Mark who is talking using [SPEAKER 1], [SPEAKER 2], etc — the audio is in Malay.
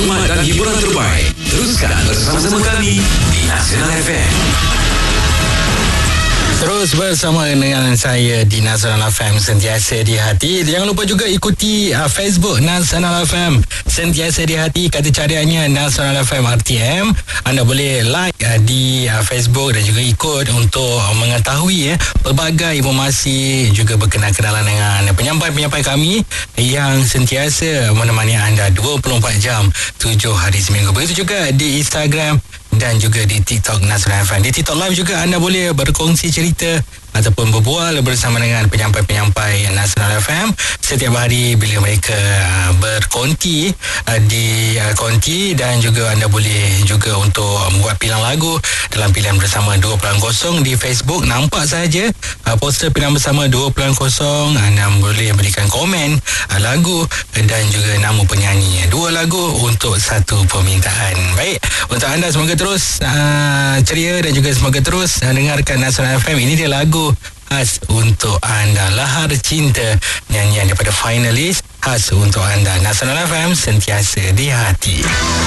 [SPEAKER 1] maklumat dan hiburan terbaik. Teruskan bersama-sama kami di Nasional FM.
[SPEAKER 2] Terus bersama dengan saya di Nasional FM, sentiasa di hati. Jangan lupa juga ikuti Facebook Nasional FM, sentiasa di hati. Kata cariannya Nasional FM RTM. Anda boleh like di Facebook dan juga ikut untuk mengetahui pelbagai informasi, juga berkenalan dengan penyampai-penyampai kami yang sentiasa menemani anda 24 jam 7 hari seminggu. Begitu juga di Instagram dan juga di TikTok Nasional FM. Di TikTok Live juga anda boleh berkongsi cerita ataupun berbual bersama dengan penyampai-penyampai Nasional FM setiap hari bila mereka berkonti di konti, dan juga anda boleh juga untuk membuat pilihan lagu dalam pilihan bersama 2.0 di Facebook. Nampak saja poster pilihan bersama 2.0, anda boleh berikan komen lagu dan juga nama penyanyi. 2 lagu untuk 1 permintaan. Baik, untuk anda semoga terus ceria dan juga semoga terus dengarkan Nasional FM. Ini dia lagu khas untuk anda, Lahar Cinta, nyanyian daripada finalis khas untuk anda. Nasional FM, sentiasa di hati.